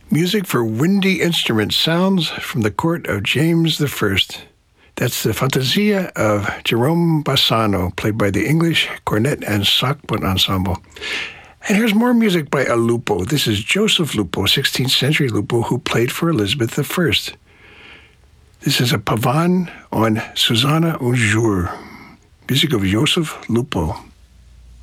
Music for windy instrument sounds from the court of James I. That's the Fantasia of Jerome Bassano, played by the English Cornet and Saxophone Ensemble. And here's more music by a Lupo. This is Joseph Lupo, 16th century Lupo, who played for Elizabeth I. This is a pavane on Susanna un jour. Music of Joseph Lupo.